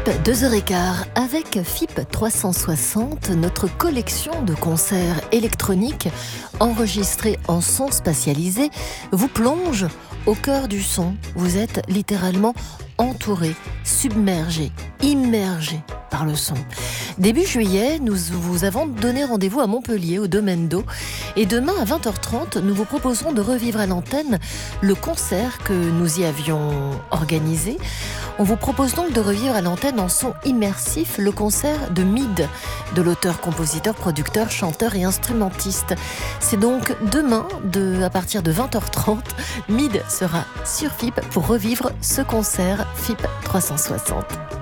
FIP 2h15 avec FIP 360, notre collection de concerts électroniques enregistrés en son spatialisé vous plonge au cœur du son. Vous êtes littéralement entouré, submergé, immergé par le son. Début juillet, nous vous avons donné rendez-vous à Montpellier, au Domaine d'Eau. Et demain, à 20h30, nous vous proposerons de revivre à l'antenne le concert que nous y avions organisé. On vous propose donc de revivre à l'antenne en son immersif le concert de Mid, de l'auteur, compositeur, producteur, chanteur et instrumentiste. C'est donc demain, à partir de 20h30, Mid sera sur FIP pour revivre ce concert FIP 360.